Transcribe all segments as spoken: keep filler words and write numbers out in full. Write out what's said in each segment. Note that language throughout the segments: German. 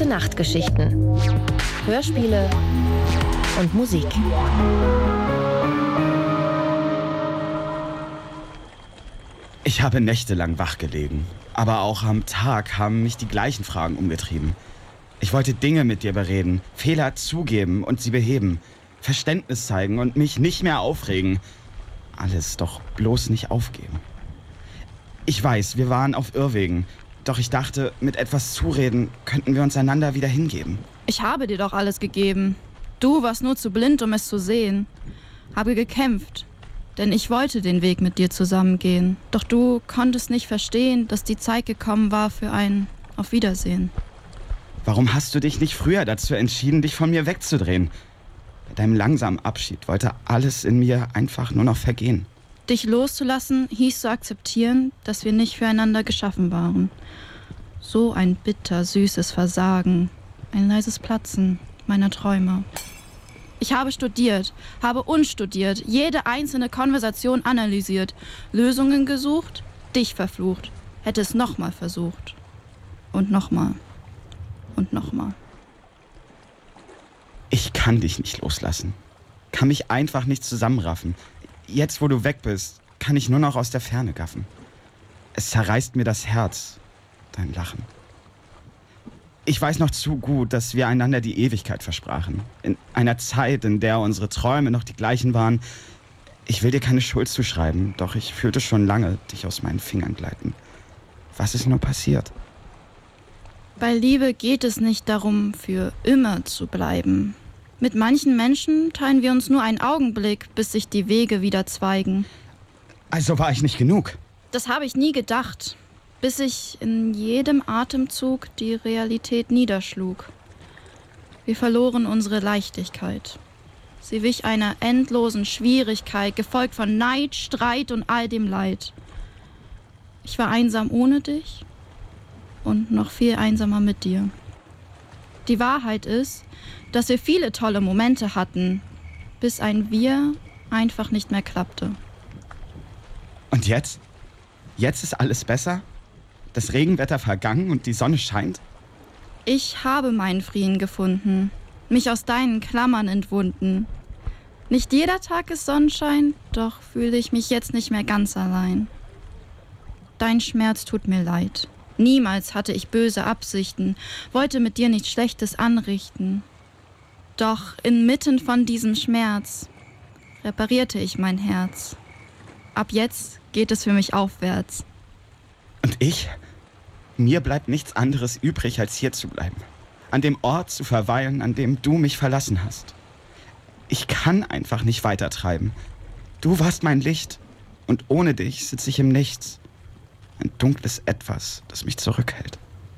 Gute Nachtgeschichten. Hörspiele und Musik. Ich habe nächtelang wach gelegen, aber auch am Tag haben mich die gleichen Fragen umgetrieben. Ich wollte Dinge mit dir bereden, Fehler zugeben und sie beheben, Verständnis zeigen und mich nicht mehr aufregen. Alles doch bloß nicht aufgeben. Ich weiß, wir waren auf Irrwegen, doch ich dachte, mit etwas Zureden könnten wir uns einander wieder hingeben. Ich habe dir doch alles gegeben. Du warst nur zu blind, um es zu sehen. Habe gekämpft, denn ich wollte den Weg mit dir zusammengehen. Doch du konntest nicht verstehen, dass die Zeit gekommen war für ein Auf Wiedersehen. Warum hast du dich nicht früher dazu entschieden, dich von mir wegzudrehen? Bei deinem langsamen Abschied wollte alles in mir einfach nur noch vergehen. Dich loszulassen hieß zu akzeptieren, dass wir nicht füreinander geschaffen waren. So ein bitter, süßes Versagen, ein leises Platzen meiner Träume. Ich habe studiert, habe unstudiert, jede einzelne Konversation analysiert, Lösungen gesucht, dich verflucht, hätte es nochmal versucht. Und nochmal. Und nochmal. Ich kann dich nicht loslassen. Kann mich einfach nicht zusammenraffen. Jetzt, wo du weg bist, kann ich nur noch aus der Ferne gaffen. Es zerreißt mir das Herz, dein Lachen. Ich weiß noch zu gut, dass wir einander die Ewigkeit versprachen. In einer Zeit, in der unsere Träume noch die gleichen waren. Ich will dir keine Schuld zuschreiben, doch ich fühlte schon lange dich aus meinen Fingern gleiten. Was ist nur passiert? Bei Liebe geht es nicht darum, für immer zu bleiben. Mit manchen Menschen teilen wir uns nur einen Augenblick, bis sich die Wege wieder zweigen. Also war ich nicht genug? Das habe ich nie gedacht, bis ich in jedem Atemzug die Realität niederschlug. Wir verloren unsere Leichtigkeit. Sie wich einer endlosen Schwierigkeit, gefolgt von Neid, Streit und all dem Leid. Ich war einsam ohne dich und noch viel einsamer mit dir. Die Wahrheit ist, dass wir viele tolle Momente hatten, bis ein Wir einfach nicht mehr klappte. Und jetzt? Jetzt ist alles besser? Das Regenwetter vergangen und die Sonne scheint? Ich habe meinen Frieden gefunden, mich aus deinen Klammern entwunden. Nicht jeder Tag ist Sonnenschein, doch fühle ich mich jetzt nicht mehr ganz allein. Dein Schmerz tut mir leid. Niemals hatte ich böse Absichten, wollte mit dir nichts Schlechtes anrichten. Doch inmitten von diesem Schmerz reparierte ich mein Herz. Ab jetzt geht es für mich aufwärts. Und ich? Mir bleibt nichts anderes übrig, als hier zu bleiben. An dem Ort zu verweilen, an dem du mich verlassen hast. Ich kann einfach nicht weitertreiben. Du warst mein Licht und ohne dich sitze ich im Nichts. Ein dunkles Etwas, das mich zurückhält.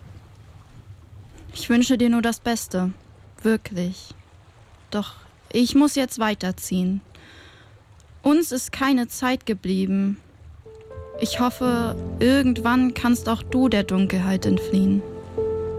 Ich wünsche dir nur das Beste. Wirklich. Doch ich muss jetzt weiterziehen. Uns ist keine Zeit geblieben. Ich hoffe, irgendwann kannst auch du der Dunkelheit entfliehen.